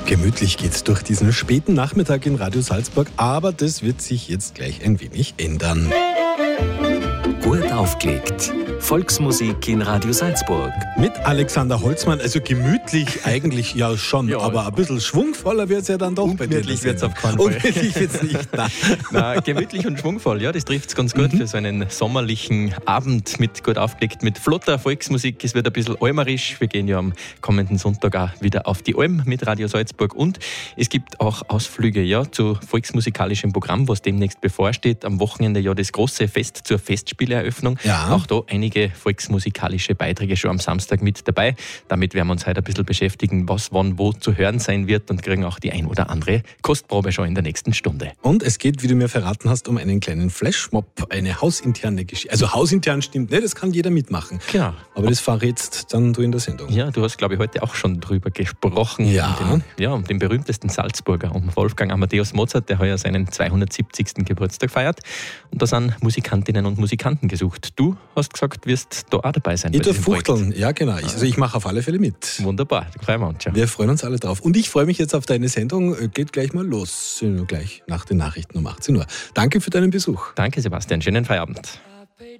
Gemütlich geht's durch diesen späten Nachmittag in Radio Salzburg, aber das wird sich jetzt gleich ein wenig ändern. Gut aufgelegt. Volksmusik in Radio Salzburg. Mit Alexander Holzmann, also gemütlich eigentlich ja schon, ja, aber ein bisschen schwungvoller wird es ja dann doch bei dir. Ungemütlich wird es auf keinen Fall. Ungemütlich wird es nicht, Nein, gemütlich und schwungvoll, ja, das trifft es ganz gut für so einen sommerlichen Abend mit gut aufgelegt, mit flotter Volksmusik. Es wird ein bisschen almerisch. Wir gehen ja am kommenden Sonntag auch wieder auf die Alm mit Radio Salzburg und es gibt auch Ausflüge ja, zu volksmusikalischem Programm, was demnächst bevorsteht. Am Wochenende ja das große Fest zur Festspieleröffnung. Ja. Auch da einige volksmusikalische Beiträge schon am Samstag mit dabei. Damit werden wir uns heute ein bisschen beschäftigen, was wann wo zu hören sein wird und kriegen auch die ein oder andere Kostprobe schon in der nächsten Stunde. Und es geht, wie du mir verraten hast, um einen kleinen Flashmob, eine hausinterne Geschichte. Also hausintern stimmt nicht, das kann jeder mitmachen. Genau. Aber das verrätst dann du in der Sendung. Ja, du hast, glaube ich, heute auch schon drüber gesprochen. Ja. Um den berühmtesten Salzburger, um Wolfgang Amadeus Mozart, der heuer seinen 270. Geburtstag feiert. Und da sind Musikantinnen und Musikanten gesucht. Du hast gesagt, wirst da auch dabei sein. Ich darf fuchteln, ja genau. Also ich mache auf alle Fälle mit. Wunderbar, da freuen wir uns schon. Wir freuen uns alle drauf. Und ich freue mich jetzt auf deine Sendung. Geht gleich mal los, gleich nach den Nachrichten um 18 Uhr. Danke für deinen Besuch. Danke Sebastian, schönen Feierabend.